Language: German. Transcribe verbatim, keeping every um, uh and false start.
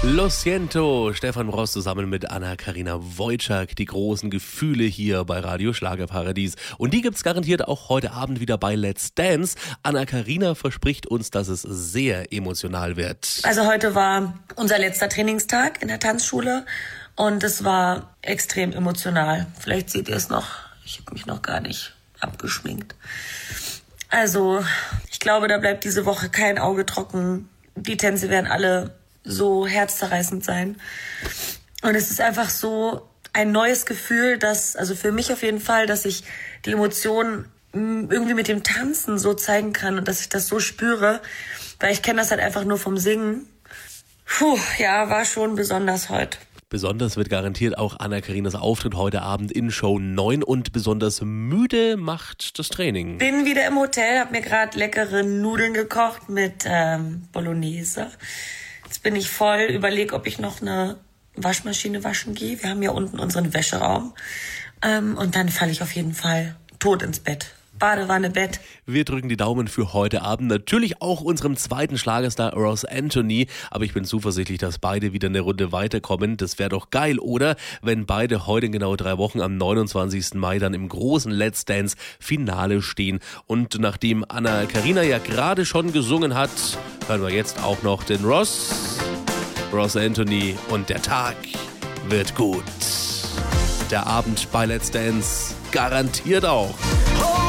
Lo siento, Stefan Ross zusammen mit Anna-Karina Wojcik, die großen Gefühle hier bei Radio Schlagerparadies. Und die gibt's garantiert auch heute Abend wieder bei Let's Dance. Anna-Karina verspricht uns, dass es sehr emotional wird. Also heute war unser letzter Trainingstag in der Tanzschule und es war extrem emotional. Vielleicht seht ihr es noch, ich habe mich noch gar nicht abgeschminkt. Also ich glaube, da bleibt diese Woche kein Auge trocken. Die Tänze werden alle so herzzerreißend sein. Und es ist einfach so ein neues Gefühl, dass, also für mich auf jeden Fall, dass ich die Emotionen irgendwie mit dem Tanzen so zeigen kann und dass ich das so spüre, weil ich kenne das halt einfach nur vom Singen. Puh, ja, war schon besonders heute. Besonders wird garantiert auch Anna-Karinas Auftritt heute Abend in Show neun und besonders müde macht das Training. Bin wieder im Hotel, habe mir gerade leckere Nudeln gekocht mit ähm, Bolognese. Jetzt bin ich voll, überlege, ob ich noch eine Waschmaschine waschen gehe. Wir haben ja unten unseren Wäscheraum. Ähm, und dann falle ich auf jeden Fall tot ins Bett. Badewanne, Bett. Wir drücken die Daumen für heute Abend. Natürlich auch unserem zweiten Schlagerstar Ross Anthony. Aber ich bin zuversichtlich, dass beide wieder eine Runde weiterkommen. Das wäre doch geil, oder? Wenn beide heute in genau drei Wochen am neunundzwanzigsten Mai dann im großen Let's Dance Finale stehen. Und nachdem Anna-Karina ja gerade schon gesungen hat, hören wir jetzt auch noch den Ross. Ross Anthony und der Tag wird gut. Der Abend bei Let's Dance garantiert auch.